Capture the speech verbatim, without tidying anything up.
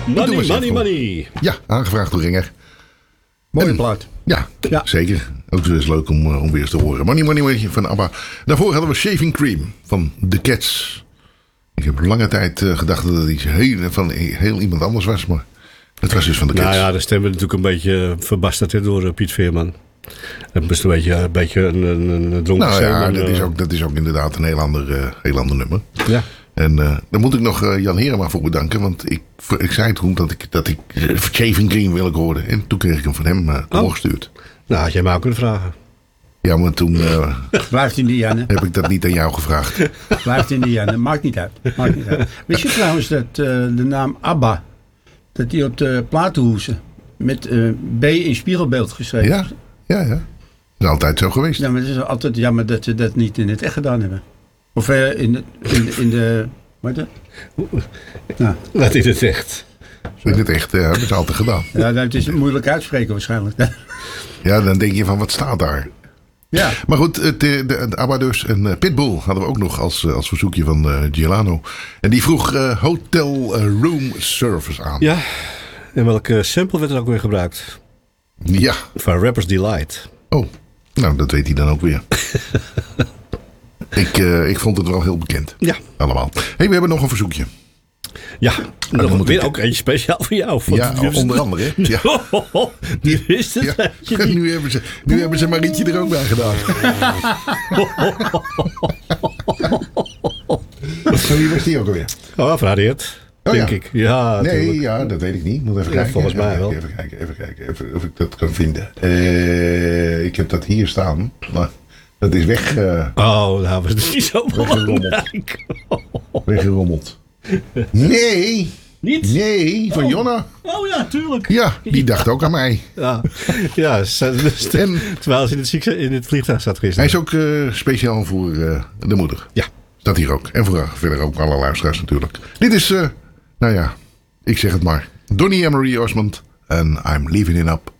Money, money, money. Ja, aangevraagd door Ringer. Mooie En- plaat. Ja, Ja. zeker. Ook eens leuk om, uh, om weer eens te horen. Money, money, money van ABBA. Daarvoor hadden we Shaving Cream van The Cats. Ik heb lange tijd uh, gedacht dat het iets heel, van heel iemand anders was. Maar het was dus van The Cats. Nou ja, de stem werd natuurlijk een beetje verbasterd hè, door uh, Piet Veerman. Het is een beetje, een, beetje een, een, een dronken Nou ja, zeeman, dat uh, is, ook, dat is ook inderdaad een heel ander, uh, heel ander nummer. Ja. En uh, daar moet ik nog uh, Jan Herema voor bedanken. Want ik, ik zei toen dat ik, dat ik uh, Shaving Cream wil ik horen. En toen kreeg ik hem van hem uh, doorgestuurd. Nou, had jij mij ook kunnen vragen. Ja, maar toen uh, Blijft in Diane. heb ik dat niet aan jou gevraagd. Blijft in Diane. Maakt niet uit. Maakt niet uit. Wist je trouwens dat uh, de naam ABBA, dat die op de platenhoezen met uh, B in spiegelbeeld geschreven Ja, is? ja, ja. Dat is altijd zo geweest. Ja, maar het is altijd jammer dat ze dat niet in het echt gedaan hebben. Of uh, in, de, in, de, in de... Wat is dat? Nou, Dat is het echt. In het echt uh, hebben ze altijd gedaan. ja, dat is moeilijk uitspreken waarschijnlijk. Ja, dan denk je van wat staat daar? Ja. Maar goed, het, de, de, de ABBA dus. En uh, Pitbull hadden we ook nog als, uh, als verzoekje van uh, Giuliano. En die vroeg uh, Hotel uh, Room Service aan. Ja. En welke sample werd er ook weer gebruikt? Ja. Van Rapper's Delight. Oh, nou dat weet hij dan ook weer. ik, uh, ik vond het wel heel bekend. Ja. Allemaal. Hey, we hebben nog een verzoekje. Ja, dan nog moet weer ik- ook eentje speciaal voor jou. Want Ja, nu hebben ze- onder andere. hè? Ja. Nu is het. Ja. Nu, hebben ze, nu hebben ze Marietje er ook bij gedaan. Van wie was die ook alweer? Oh, van Harriet. Oh, denk ja. ik. Ja, Nee, natuurlijk. ja, dat weet ik niet. Moet even Ja, kijken. volgens mij even wel. Kijken, even kijken, even kijken even of ik dat kan vinden. Uh, ik heb dat hier staan, maar dat is weg, uh, Oh, nou was het niet zo Weggerommeld. belangrijk. weggerommeld. Nee, Niet? nee, van Jonna. Oh ja, tuurlijk. Ja, die dacht ook aan mij. Ja, ja ze- dus- En terwijl ze in het, zieke, in het vliegtuig zat gisteren. hij is ook uh, speciaal voor uh, de moeder. Ja. Staat hier ook. En voor uh, verder ook alle luisteraars natuurlijk. Dit is, uh, nou ja, ik zeg het maar. Donny Emery Osmond en I'm Leaving It Up